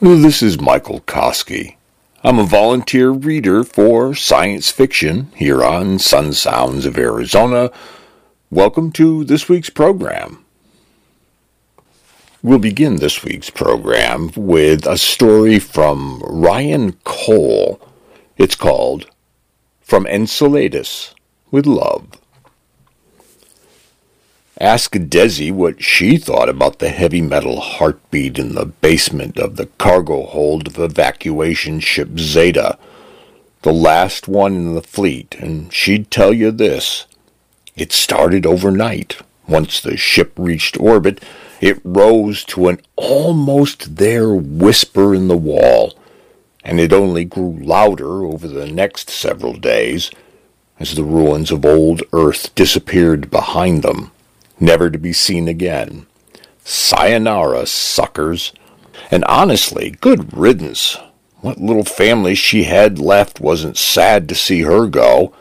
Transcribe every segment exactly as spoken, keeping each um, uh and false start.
This is Michael Koski. I'm a volunteer reader for science fiction here on Sun Sounds of Arizona. Welcome to this week's program. We'll begin this week's program with a story from Ryan Cole. It's called From Enceladus with Love. Ask Desi what she thought about the heavy metal heartbeat in the basement of the cargo hold of evacuation ship Zeta, the last one in the fleet, and she'd tell you this. It started overnight. Once the ship reached orbit, it rose to an almost there whisper in the wall, and it only grew louder over the next several days as the ruins of old Earth disappeared behind them, never to be seen again. Sayonara, suckers. And honestly, good riddance. What little family she had left wasn't sad to see her go.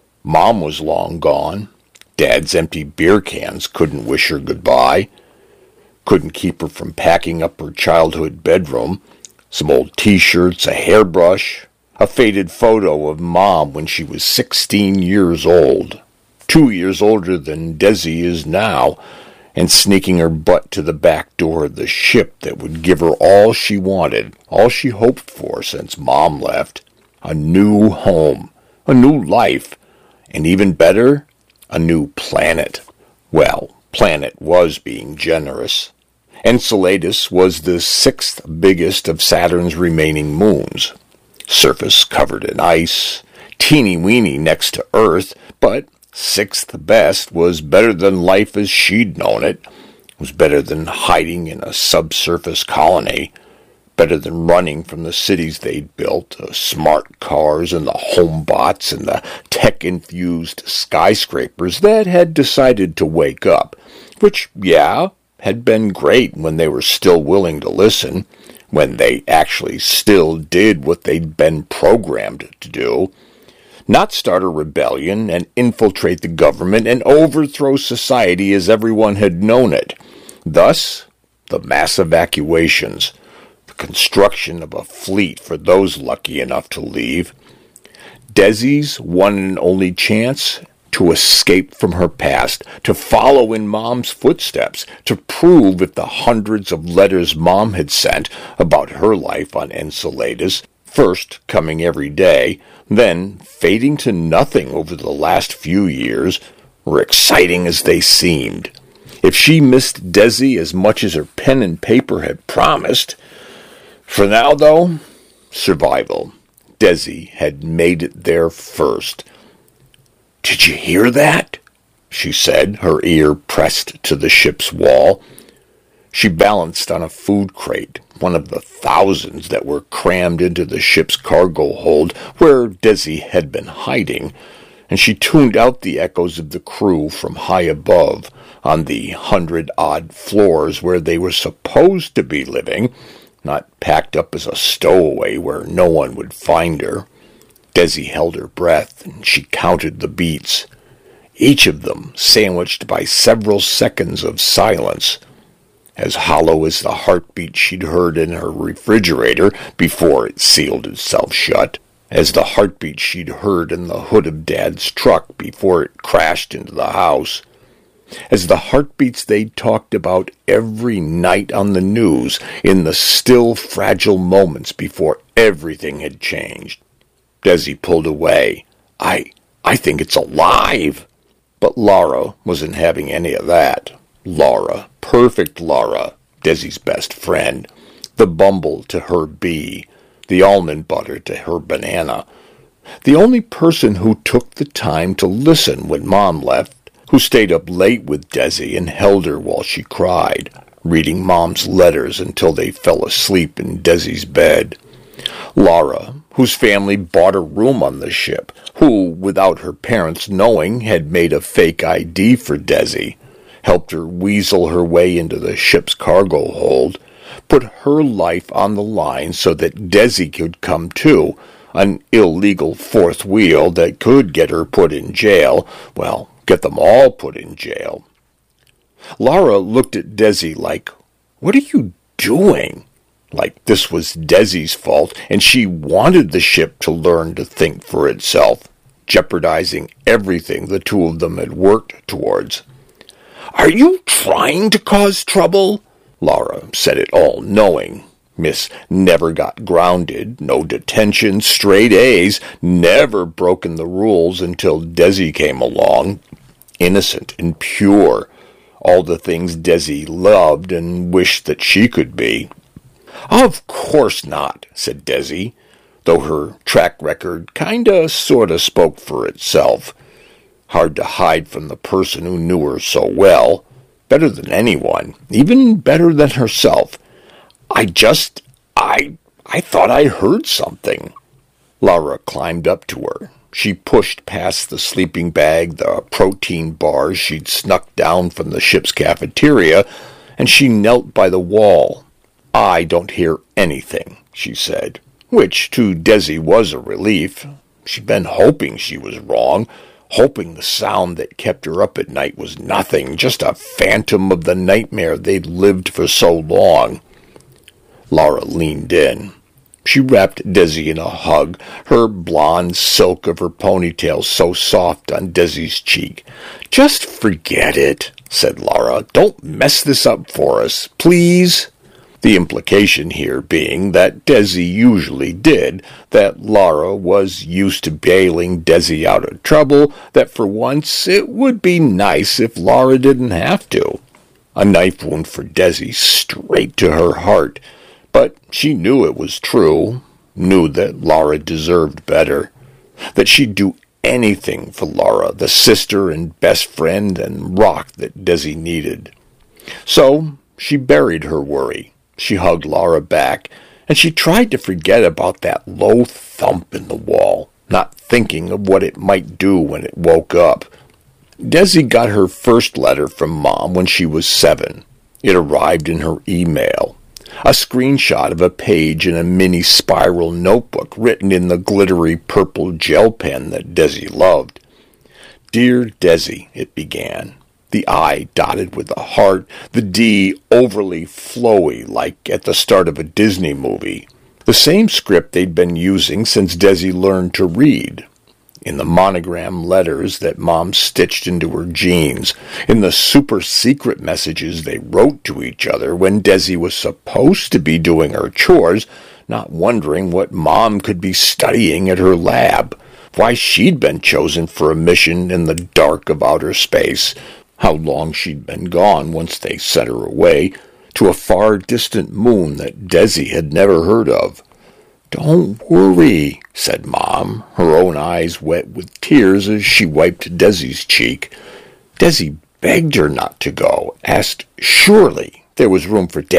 Mom was long gone. Dad's empty beer cans couldn't wish her goodbye. Couldn't keep her from packing up her childhood bedroom. Some old t-shirts, a hairbrush, a faded photo of Mom when she was sixteen years old. Two years older than Desi is now, and sneaking her butt to the back door of the ship that would give her all she wanted, all she hoped for since Mom left. A new home, a new life, and even better, a new planet. Well, planet was being generous. Enceladus was the sixth biggest of Saturn's remaining moons. Surface covered in ice, teeny-weeny next to Earth, but sixth best was better than life as she'd known it, was better than hiding in a subsurface colony, better than running from the cities they'd built, the smart cars and the home bots and the tech-infused skyscrapers that had decided to wake up, which, yeah, had been great when they were still willing to listen, when they actually still did what they'd been programmed to do. Not start a rebellion and infiltrate the government and overthrow society as everyone had known it. Thus, the mass evacuations, the construction of a fleet for those lucky enough to leave. Desi's one and only chance to escape from her past, to follow in Mom's footsteps, to prove if the hundreds of letters Mom had sent about her life on Enceladus, first coming every day, then fading to nothing over the last few years, were exciting as they seemed. If she missed Desi as much as her pen and paper had promised. For now, though, survival. Desi had made it there first. "Did you hear that?" she said, her ear pressed to the ship's wall. She balanced on a food crate, one of the thousands that were crammed into the ship's cargo hold where Desi had been hiding, and she tuned out the echoes of the crew from high above on the hundred-odd floors where they were supposed to be living, not packed up as a stowaway where no one would find her. Desi held her breath, and she counted the beats, each of them sandwiched by several seconds of silence, as hollow as the heartbeat she'd heard in her refrigerator before it sealed itself shut, as the heartbeat she'd heard in the hood of Dad's truck before it crashed into the house, as the heartbeats they'd talked about every night on the news in the still fragile moments before everything had changed. Desi pulled away. I, I think it's alive. But Laura wasn't having any of that. Laura, perfect Laura, Desi's best friend, the Bumble to her bee, the almond butter to her banana, the only person who took the time to listen when Mom left, who stayed up late with Desi and held her while she cried, reading Mom's letters until they fell asleep in Desi's bed. Laura, whose family bought a room on the ship, who, without her parents knowing, had made a fake I D for Desi, helped her weasel her way into the ship's cargo hold, put her life on the line so that Desi could come too, an illegal fourth wheel that could get her put in jail, well, get them all put in jail. Laura looked at Desi like, "What are you doing?" like this was Desi's fault, and she wanted the ship to learn to think for itself, jeopardizing everything the two of them had worked towards. "Are you trying to cause trouble?" Laura said it all knowing. Miss never got grounded, no detention, straight A's, never broken the rules until Desi came along. Innocent and pure, all the things Desi loved and wished that she could be. "Of course not," said Desi, though her track record kinda sorta spoke for itself. Hard to hide from the person who knew her so well, better than anyone, even better than herself. I just, I, I thought I heard something." Laura climbed up to her. She pushed past the sleeping bag, the protein bars she'd snuck down from the ship's cafeteria, and she knelt by the wall. "I don't hear anything," she said, which to Desi was a relief. She'd been hoping she was wrong, hoping the sound that kept her up at night was nothing, just a phantom of the nightmare they'd lived for so long. Laura leaned in. She wrapped Desi in a hug, her blonde silk of her ponytail so soft on Desi's cheek. "Just forget it," said Laura. "Don't mess this up for us, please." The implication here being that Desi usually did, that Laura was used to bailing Desi out of trouble, that for once it would be nice if Laura didn't have to. A knife wound for Desi straight to her heart, but she knew it was true, knew that Laura deserved better, that she'd do anything for Laura, the sister and best friend and rock that Desi needed. So she buried her worry. She hugged Laura back, and she tried to forget about that low thump in the wall, not thinking of what it might do when it woke up. Desi got her first letter from Mom when she was seven. It arrived in her email. A screenshot of a page in a mini spiral notebook written in the glittery purple gel pen that Desi loved. "Dear Desi," it began. The I dotted with a heart, the D overly flowy like at the start of a Disney movie. The same script they'd been using since Desi learned to read. In the monogram letters that Mom stitched into her jeans, in the super secret messages they wrote to each other when Desi was supposed to be doing her chores, not wondering what Mom could be studying at her lab, why she'd been chosen for a mission in the dark of outer space, how long she'd been gone once they sent her away, to a far distant moon that Desi had never heard of. "Don't worry," said Mom, her own eyes wet with tears as she wiped Desi's cheek. Desi begged her not to go, asked surely there was room for Dad